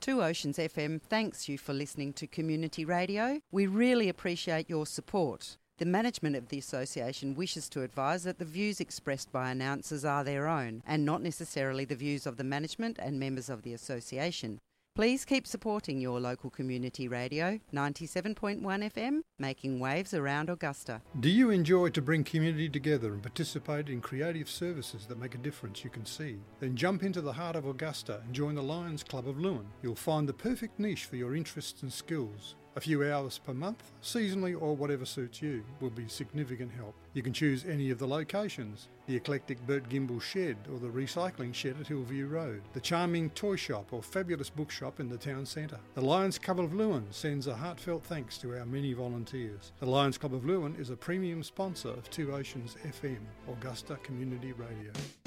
Two Oceans FM thanks you for listening to Community Radio. We really appreciate your support. The management of the association wishes to advise that the views expressed by announcers are their own and not necessarily the views of the management and members of the association. Please keep supporting your local community radio, 97.1 FM, making waves around Augusta. Do you enjoy to bring community together and participate in creative services that make a difference you can see? Then jump into the heart of Augusta and join the Lions Club of Lewin. You'll find the perfect niche for your interests and skills. A few hours per month, seasonally or whatever suits you, will be significant help. You can choose any of the locations: the eclectic Bert Gimbel shed or the recycling shed at Hillview Road, the charming toy shop or fabulous bookshop in the town centre. The Lions Club of Lewin sends a heartfelt thanks to our many volunteers. The Lions Club of Lewin is a premium sponsor of Two Oceans FM, Augusta Community Radio.